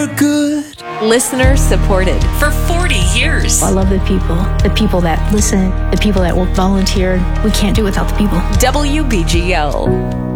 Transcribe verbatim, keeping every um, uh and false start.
for good. Listener supported for forty years. I love the people, the people that listen, the people that will volunteer. We can't do it without the people. W B G L.